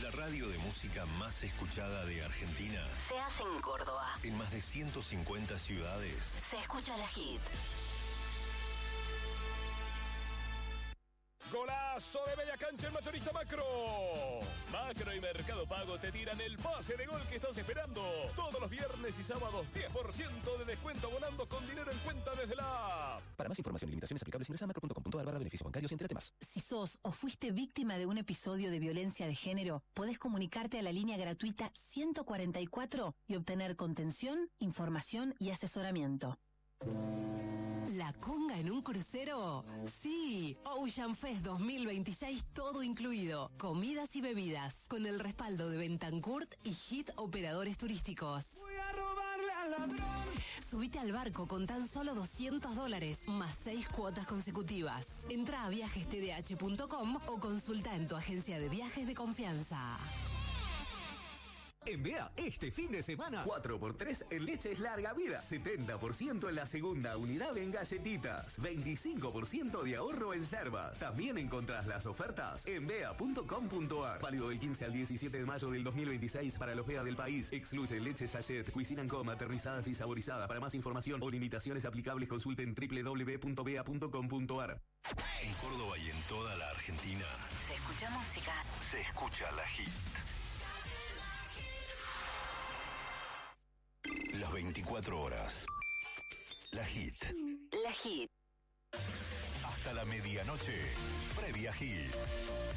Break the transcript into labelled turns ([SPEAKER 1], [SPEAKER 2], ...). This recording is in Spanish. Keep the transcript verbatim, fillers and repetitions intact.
[SPEAKER 1] La radio de música más escuchada de Argentina
[SPEAKER 2] se hace en Córdoba.
[SPEAKER 1] En más de ciento cincuenta ciudades
[SPEAKER 2] Se escucha La Hit.
[SPEAKER 3] Golazo de media cancha el mayorista Macro. Macro y Mercado Pago te tiran el pase de gol que estás esperando. Todos los viernes y sábados diez por ciento de descuento abonando con dinero en cuenta desde la app.
[SPEAKER 4] Para más información y limitaciones aplicables ingresa a macro punto com punto a r barra beneficios bancarios y entérate más.
[SPEAKER 5] Si sos o fuiste víctima de un episodio de violencia de género, podés comunicarte a la línea gratuita ciento cuarenta y cuatro y obtener contención, información y asesoramiento.
[SPEAKER 6] ¿La conga en un crucero? Sí, Ocean Fest dos mil veintiséis todo incluido, comidas y bebidas, con el respaldo de Bentancourt y Hit Operadores Turísticos.
[SPEAKER 7] Voy a robarle al ladrón.
[SPEAKER 6] Subite al barco con tan solo doscientos dólares, más seis cuotas consecutivas. Entra a viajes t d h punto com o consulta en tu agencia de viajes de confianza.
[SPEAKER 8] En Bea, este fin de semana, cuatro por tres en leches larga vida, setenta por ciento en la segunda unidad en galletitas, veinticinco por ciento de ahorro en yerbas. También encontrás las ofertas en bea punto com punto a r. Válido del quince al diecisiete de mayo del dos mil veintiséis para los Bea del país. Excluye leche sachet, Cuisine and Com, aterrizadas y saborizadas. Para más información o limitaciones aplicables consulten doble u doble u doble u punto bea punto com punto a r.
[SPEAKER 1] En Córdoba y en toda la Argentina
[SPEAKER 2] Se escucha música.
[SPEAKER 1] se escucha La Hit. Las veinticuatro horas. La Hit.
[SPEAKER 2] La Hit.
[SPEAKER 1] Hasta la medianoche. Previa Hit.